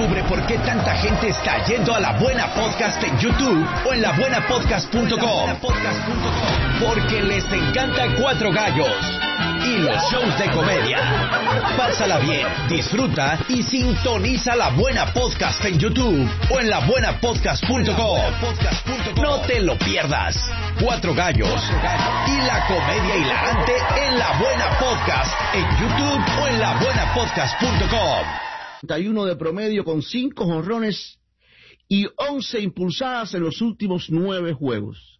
Descubre por qué tanta gente está yendo a La Buena Podcast en YouTube o en labuenapodcast.com. Porque les encanta Cuatro Gallos y los shows de comedia. Pásala bien, disfruta y sintoniza La Buena Podcast en YouTube o en labuenapodcast.com. No te lo pierdas. Cuatro Gallos y la comedia hilarante en La Buena Podcast en YouTube o en labuenapodcast.com. 31 de promedio con 5 jonrones y 11 impulsadas en los últimos 9 juegos.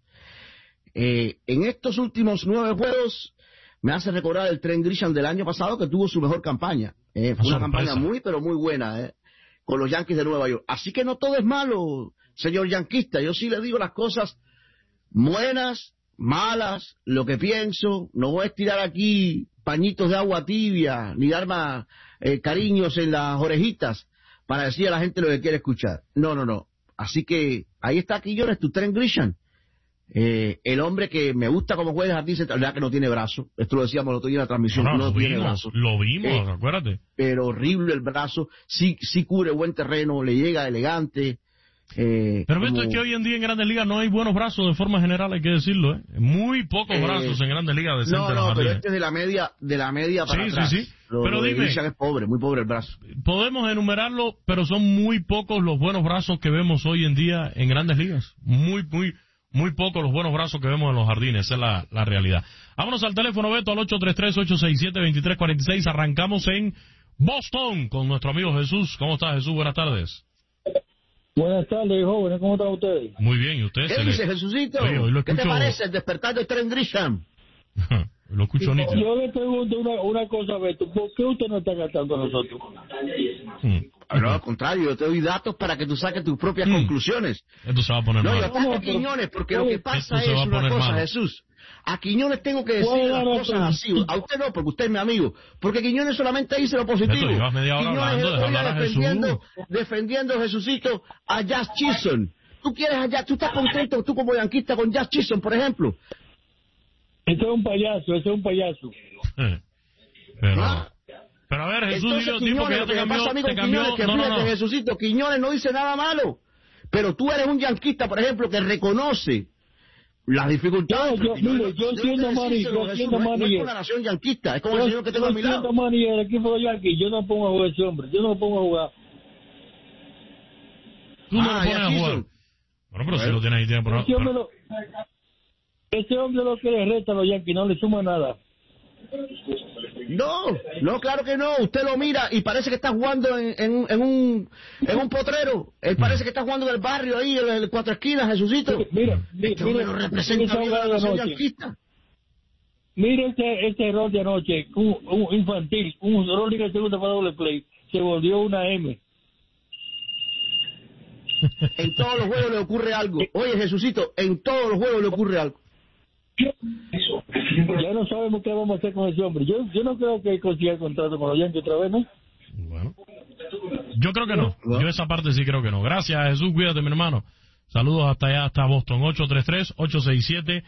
En estos últimos 9 juegos me hace recordar el Trent Grisham del año pasado, que tuvo su mejor campaña. Fue una campaña pero muy buena con los Yankees de Nueva York. Así que no todo es malo, señor yanquista. Yo sí le digo las cosas buenas, malas, lo que pienso. No voy a estirar aquí pañitos de agua tibia, ni dar más cariños en las orejitas para decir a la gente lo que quiere escuchar. No. Así que ahí está Quiñones, tu Trent Grisham. El hombre que me gusta como juega jardín central, verdad que no tiene brazo. Esto lo decíamos el otro día en la transmisión. No tiene brazo. Lo vimos, acuérdate. Pero horrible el brazo. Sí cubre buen terreno, le llega elegante. Pero esto es que hoy en día en Grandes Ligas no hay buenos brazos de forma general, hay que decirlo, Muy pocos brazos en Grandes Ligas de centro. No, pero este es de la media para atrás. Sí. Pero dime, es pobre, muy pobre el brazo. Podemos enumerarlo, pero son muy pocos los buenos brazos que vemos hoy en día en Grandes Ligas. Muy pocos los buenos brazos que vemos en los jardines, esa es la realidad. Vámonos al teléfono, Beto, al 833-867-2346. Arrancamos en Boston con nuestro amigo Jesús. ¿Cómo está, Jesús? Buenas tardes. Buenas tardes, jóvenes, ¿cómo están ustedes? Muy bien, ¿y usted? ¿Qué dice, Jesucito? Oye, ¿Qué te parece el despertar de Trent Grisham? Lo escucho nítido. Yo le pregunto una cosa, Beto, ¿por qué usted no está gastando a nosotros? No, al contrario, yo te doy datos para que tú saques tus propias conclusiones. Esto se va a poner mal. Yo ataco a Quiñones porque lo que pasa es una cosa, Jesús. A Quiñones tengo que decir las cosas así. A usted no, porque usted es mi amigo. Porque Quiñones solamente dice lo positivo. Beto, llevas media hora Quiñones defendiendo, Jesucito, a Jazz Chisholm. ¿Tú estás contento tú como yanquista con Jazz Chisholm, por ejemplo? Ese es un payaso. Pero a ver, Jesús, entonces, Quiñones, lo que me pasa a mí con Quiñones, que fíjate, Jesucito, Quiñones no dice nada malo. Pero tú eres un yanquista, por ejemplo, que reconoce las dificultades. Yo siendo manager. No es con la nación yanquista, es como el señor que tengo a mi lado. Yo siendo manager del equipo de Yankees, yo no pongo a jugar ese hombre, yo no pongo a jugar. Tú no lo pones a jugar. Bueno, pero si lo tienes ahí, tiene por ese hombre lo que le resta a los Yankees, no le suma nada. No, claro que no. Usted lo mira y parece que está jugando en un potrero. Él parece que está jugando en el barrio ahí, en el Cuatro Esquinas, Jesucito. Mira, no representa bien a la nación yanquista. Mira este error de anoche, un infantil, un error de segunda para doble play, se volvió una M. En todos los juegos le ocurre algo. Oye, Jesucito, en todos los juegos le ocurre algo. Ya no sabemos qué vamos a hacer con ese hombre. Yo no creo que consiga el contrato con los Yankees otra vez, ¿no? Bueno, yo creo que no. Yo esa parte sí creo que no. Gracias, Jesús, cuídate, mi hermano. Saludos hasta allá, hasta Boston. 833-867-2346,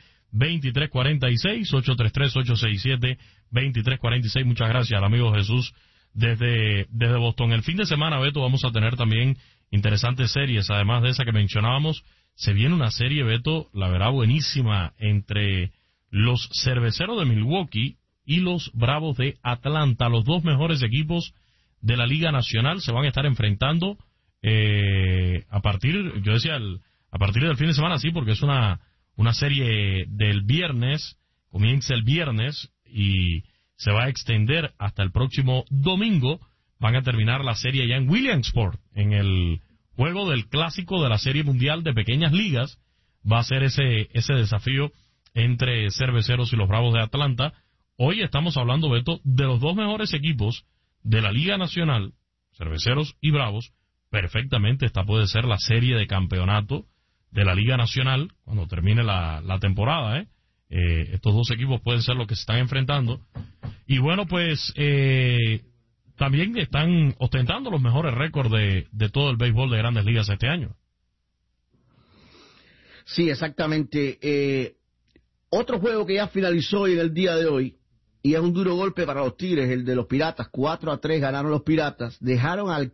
833-867-2346. Muchas gracias al amigo Jesús desde Boston. El fin de semana, Beto, vamos a tener también interesantes series, además de esa que mencionábamos. Se viene una serie, Beto, la verdad buenísima, entre los Cerveceros de Milwaukee y los Bravos de Atlanta. Los dos mejores equipos de la Liga Nacional se van a estar enfrentando a partir del fin de semana, sí, porque es una serie del viernes, comienza el viernes y se va a extender hasta el próximo domingo. Van a terminar la serie ya en Williamsport, en el juego del clásico de la Serie Mundial de Pequeñas Ligas. Va a ser ese desafío entre Cerveceros y los Bravos de Atlanta. Hoy estamos hablando, Beto, de los dos mejores equipos de la Liga Nacional, Cerveceros y Bravos. Perfectamente, esta puede ser la serie de campeonato de la Liga Nacional cuando termine la temporada. Estos dos equipos pueden ser los que se están enfrentando. Y bueno, pues también están ostentando los mejores récords de todo el béisbol de Grandes Ligas este año. Sí, exactamente. Otro juego que ya finalizó en el día de hoy, y es un duro golpe para los Tigres, el de los Piratas. 4-3 ganaron los Piratas. Dejaron al